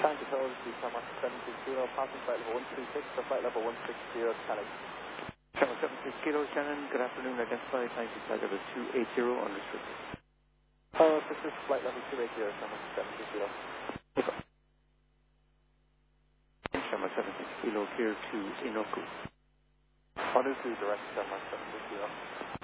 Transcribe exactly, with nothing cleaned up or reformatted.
Tango Tower, this is Summer seven six zero, passing flight level one three six, for flight level one six zero, Cali. Summer seven six Kilo, Shannon, good afternoon, identified, taxi flight level two eight zero, unrestricted. Uh, this is flight level two eight zero, Summer seven six zero. Summer seven six Kilo, clear to Inoku. Honolulu direct, Summer seven six zero.